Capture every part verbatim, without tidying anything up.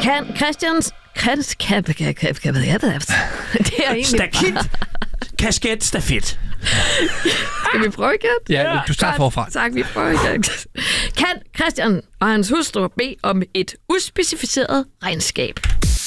Kan Christians... Kan, kan, kan, kan, kan, kan, det er egentlig Stakit. Kasket stafet. Skal vi prøve igen? Ja, du starter forfra. Tak, vi prøver igen. Kan Christian og hans hustru bede om et uspecificeret regnskab?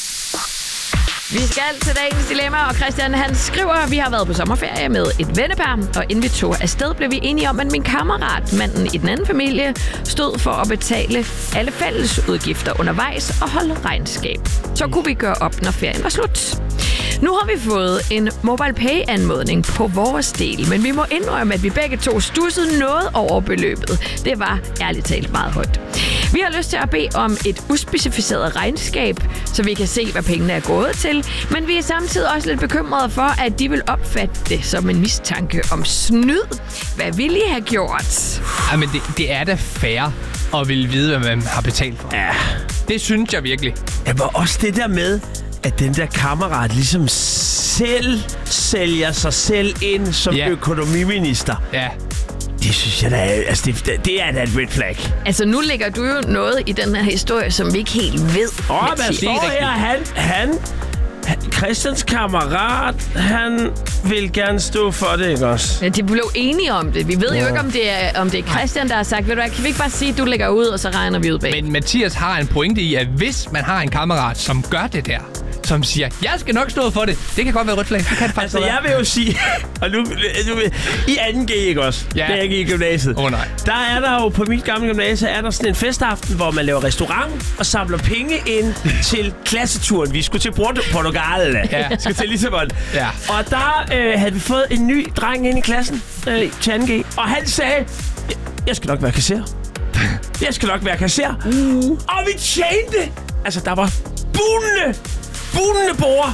Vi skal til dagens dilemma, og Christian han skriver, at vi har været på sommerferie med et vennepar, og inden vi tog afsted, blev vi enige om, at min kammerat, manden i den anden familie, stod for at betale alle fælles udgifter undervejs og holde regnskab. Så kunne vi gøre op, når ferien var slut. Nu har vi fået en MobilePay-anmodning på vores del, men vi må indrømme, at vi begge to stussede noget over beløbet. Det var ærligt talt meget højt. Vi har lyst til at bede om et uspecificeret regnskab, så vi kan se, hvad pengene er gået til, men vi er samtidig også lidt bekymrede for, at de vil opfatte det som en mistanke om snyd. Hvad vil I have gjort? Jamen, det, det er da fair at ville vide, hvad man har betalt for. Ja. Det synes jeg virkelig. Ja, men også det der med, at den der kammerat ligesom selv sælger sig selv ind som Ja. økonomiminister. Ja. Det synes jeg da er, altså det, det er da et red flag. Altså, nu lægger du jo noget i den her historie, som vi ikke helt ved. Åh, oh, hvad Mathias. står her? Han, han, han, Christians kammerat, han vil gerne stå for det, ikke også? Ja, de blev enige om det. Vi ved jo ikke, om det er, om det er Christian, der har sagt, ved du hvad, kan vi ikke bare sige, at du lægger ud, og så regner vi ud bag? Men Mathias har en pointe i, at hvis man har en kammerat, som gør det der, som siger, jeg skal nok stå for det. Det kan godt være rødt flag. Det kan det faktisk Altså, være. jeg vil jo sige, og nu, nu i anden G, ikke også? Ja. Det er ikke i gymnasiet. Åh, oh, nej. Der er der jo, på mit gamle gymnasie, er der sådan en festaften, hvor man laver restaurant og samler penge ind til klasseturen. Vi skulle til Portugal. Ja. Vi skulle til Lissabon. Ja. Og der øh, havde vi fået en ny dreng ind i klassen øh, til anden G. Og han sagde, jeg skal nok være kasser. Jeg skal nok være kasser. Uh. Og vi tjente. Altså, der var bunende, bunende bord.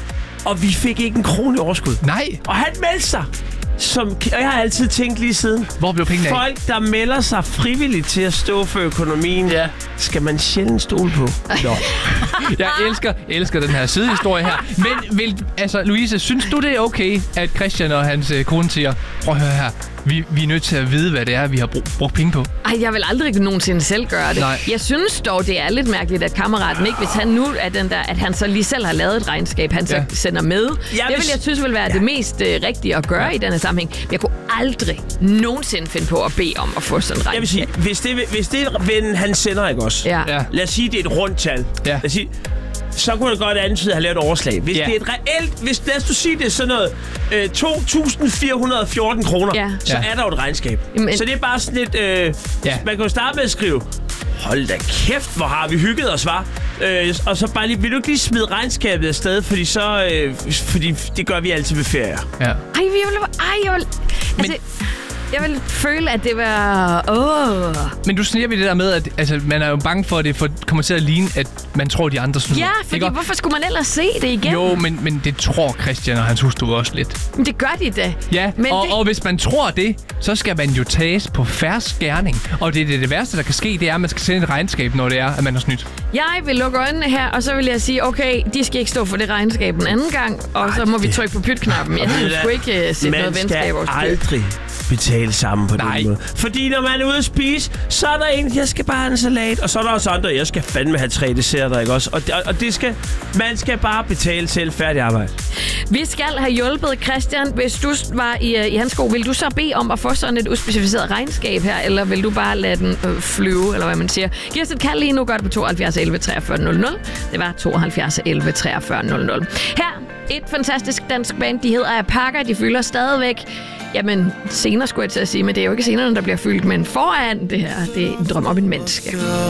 Og vi fik ikke en krone i overskud. Nej. Og han meldte sig. Som, og jeg har altid tænkt lige siden. Hvor blev pengene af? Folk, der melder sig frivilligt til at stå for økonomien, Ja. skal man sjældent stole på. Nå. Jeg elsker, elsker den her sidehistorie her. Men vil, altså, Louise, synes du, det er okay, at Christian og hans øh, kone siger, prøv at høre her, vi, vi er nødt til at vide, hvad det er, vi har brug, brugt penge på? Ej, jeg vil aldrig nogensinde selv gøre det. Nej. Jeg synes dog, det er lidt mærkeligt, at kammeraten ikke, hvis han nu er den der, at han så lige selv har lavet et regnskab, han så Ja. sender med. Det vil jeg synes vil være ja. det mest øh, rigtige at gøre ja. i denne sammenhæng. Men jeg kunne aldrig nogensinde finde på at bede om at få sådan et regnskab. Jeg vil sige, hvis det, hvis det er vennen, han sender, ikke også? Ja. Ja. Lad os sige, det er et rundt tal. Ja. Lad os sige, så kunne det godt antyde at have lavet et overslag. Hvis Ja. det er et reelt... Hvis, lad os du sige, det er sådan noget øh, to tusind fire hundrede og fjorten kroner, Ja. så Ja. er der jo et regnskab. Jamen, så det er bare sådan lidt... Øh, Ja. Man kan jo starte med at skrive, hold da kæft, hvor har vi hygget os, var. Øh, og så bare lige, vil du ikke lige smide regnskabet afsted, fordi så... Øh, fordi det gør vi altid ved ferier. Ja. Ej, jeg vil... Ej, jeg vil... Altså, jeg vil føle, at det var... Åh... Men du siger vi det der med, at altså, man er jo bange for, at det for, kommer til at ligne, at man tror, de andre snyder. Ja, fordi Ikke? hvorfor skulle man ellers se det igen? Jo, men, men det tror Christian og hans hustru også lidt. Men det gør de da. Ja, men og, det... og hvis man tror det, så skal man jo tages på fersk gerning. Og det, det, det værste, der kan ske, det er, at man skal sende et regnskab, når det er, at man har snydt. Jeg vil lukke øjnene her, og så vil jeg sige, okay, de skal ikke stå for det regnskab en anden gang, og så må vi trykke på pytknappen. Jeg vil sgu ikke uh, sætte noget venskab over Man styr. skal aldrig betale sammen på Nej. den måde. Fordi når man er ude at spise, så er der en, jeg skal bare have en salat, og så er der også andre, jeg skal fandme have tre desserter, ikke også? Og, og, og det skal, man skal bare betale selv færdig arbejde. Vi skal have hjulpet Christian. Hvis du var i, uh, i hans sko, vil du så bede om at få sådan et uspecificeret regnskab her, eller vil du bare lade den øh, flyve, eller hvad man siger? Giv os et kald lige nu, gør det på tooghalvfjerds elleve treogfyrre nul nul. Det var tooghalvfjerds elleve treogfyrre nul nul. Her et fantastisk dansk band, de hedder Apaka, de fylder stadigvæk. Jamen, senere skulle jeg til at sige, men det er jo ikke scenerne, der bliver fyldt, men foran det her, det er en drøm om en menneske.